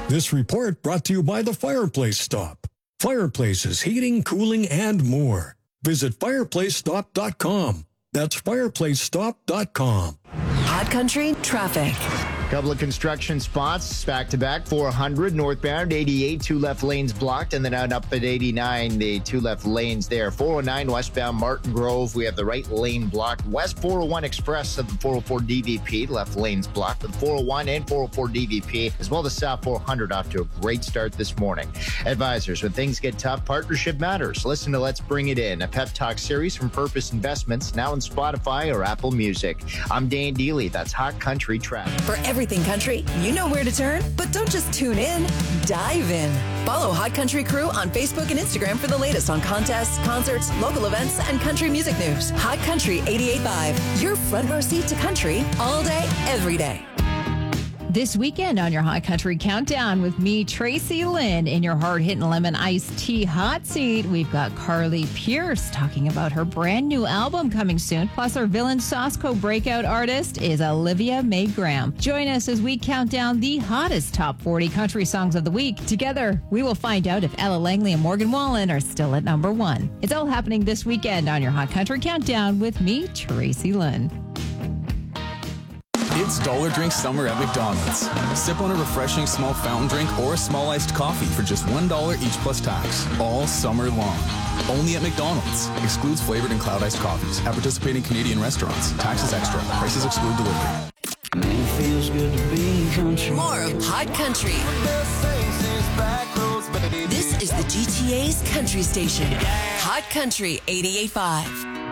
This report brought to you by the Fireplace Stop. Fireplaces, heating, cooling, and more. Visit fireplacestop.com. That's fireplacestop.com. Hot Country traffic. Couple of construction spots back-to-back. 400 northbound, 88, two left lanes blocked, and then out up at 89, the two left lanes there. 409 westbound Martin Grove, we have the right lane blocked. West 401 Express of the 404 DVP, left lanes blocked with 401 and 404 DVP, as well as South 400 off to a great start this morning. Advisors, when things get tough, partnership matters. Listen to Let's Bring It In, a pep talk series from Purpose Investments, now in Spotify or Apple Music. I'm Dan Dealey. That's Hot Country Traffic. For everything country, you know where to turn, but don't just tune in, dive in. Follow Hot Country Crew on Facebook and Instagram for the latest on contests, concerts, local events, and country music news. Hot Country 88.5, your front row seat to country all day, every day. This weekend on your Hot Country Countdown with me, Tracy Lynn, in your hard-hitting lemon iced tea hot seat. We've got Carly Pierce talking about her brand new album coming soon. Plus, our Villain Sausco breakout artist is Olivia Mae Graham. Join us as we count down the hottest top 40 country songs of the week. Together, we will find out if Ella Langley and Morgan Wallen are still at number one. It's all happening this weekend on your Hot Country Countdown with me, Tracy Lynn. It's Dollar Drink Summer at McDonald's. Sip on a refreshing small fountain drink or a small iced coffee for just $1 each plus tax, all summer long. Only at McDonald's. Excludes flavored and cloud iced coffees at participating Canadian restaurants. Taxes extra. Prices exclude delivery. Man, it feels good to be country. More of Hot Country. This is the GTA's country station. Hot Country 88.5.